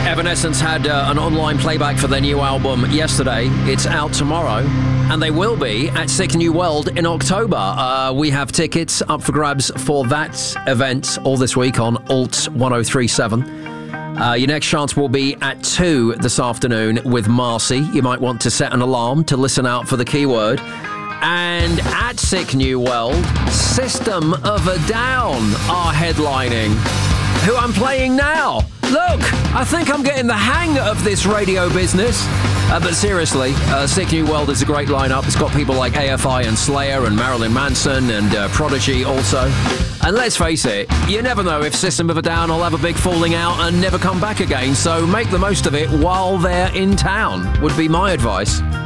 Evanescence had an online playback for their new album yesterday. It's out tomorrow, and they will be at Sick New World in October. We have tickets up for grabs for that event all this week on Alt 1037. Your next chance will be at 2 this afternoon with Marcy. You might want to set an alarm to listen out for the keyword. And at Sick New World, System of a Down are headlining, who I'm playing now. Look, I think I'm getting the hang of this radio business. But seriously, Sick New World is a great lineup. It's got people like AFI and Slayer and Marilyn Manson and Prodigy also. And let's face it, you never know if System of a Down will have a big falling out and never come back again. So make the most of it while they're in town, would be my advice.